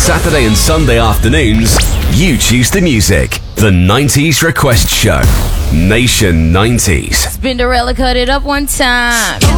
Saturday and Sunday afternoons, you choose the music. The 90s Request Show. Nation 90s. Spinderella, cut it up one time.